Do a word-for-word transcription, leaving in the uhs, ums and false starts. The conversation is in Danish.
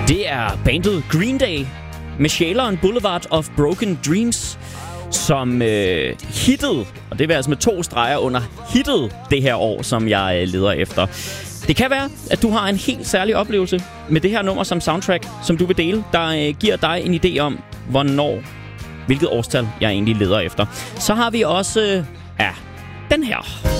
Det er bandet Green Day med Shaler Boulevard of Broken Dreams, som øh, hittede, og det vil altså med to streger under hittede det her år, som jeg øh, leder efter. Det kan være, at du har en helt særlig oplevelse med det her nummer som soundtrack, som du vil dele, der øh, giver dig en idé om, hvornår, hvilket årstal jeg egentlig leder efter. Så har vi også, øh, ja, den her.